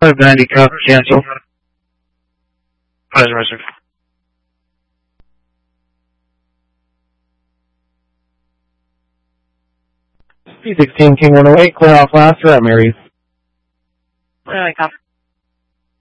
590 copper, cancel. Roger, Roger. P16 King 108, clear off last, we're at Mary's. Clear copper.